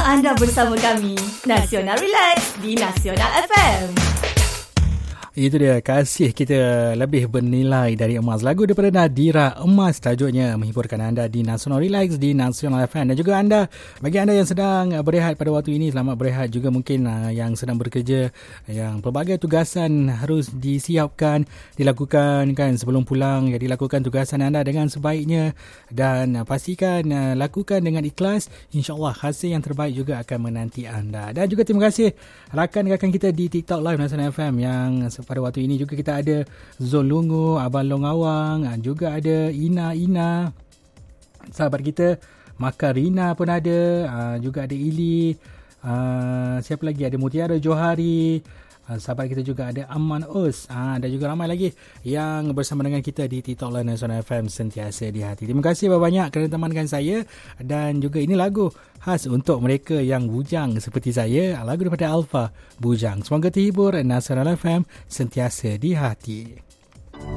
anda bersama kami, Nasional Relax di Nasional FM. Itu dia, kasih kita lebih bernilai dari emas. Lagu daripada Nadira, Emas tajuknya, menghiburkan anda di Nasional Relax di Nasional FM. Dan juga anda, bagi anda yang sedang berehat pada waktu ini, selamat berehat. Juga mungkin yang sedang bekerja, yang pelbagai tugasan harus disiapkan, dilakukan kan sebelum pulang. Jadi lakukan tugasan anda dengan sebaiknya dan pastikan lakukan dengan ikhlas. InsyaAllah hasil yang terbaik juga akan menanti anda. Dan juga terima kasih rakan-rakan kita di TikTok Live Nasional FM yang pada waktu ini juga kita ada Zul Lungu, Abang Long Awang, juga ada Ina, sahabat kita Makarina pun ada, juga ada Ili, siapa lagi, ada Mutiara Johari, sahabat kita juga ada Aman Us, dan juga ramai lagi yang bersama dengan kita di TikTok Live Nasional FM sentiasa di hati. Terima kasih banyak kerana temankan saya, dan juga ini lagu khas untuk mereka yang bujang seperti saya, lagu daripada Alfa, Bujang. Semoga terhibur. Nasional FM sentiasa di hati.